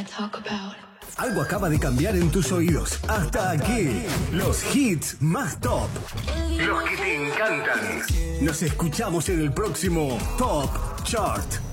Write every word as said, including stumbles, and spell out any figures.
Algo acaba de cambiar en tus oídos. Hasta aquí, los hits más top. Los que te encantan. Nos escuchamos en el próximo Top Chart.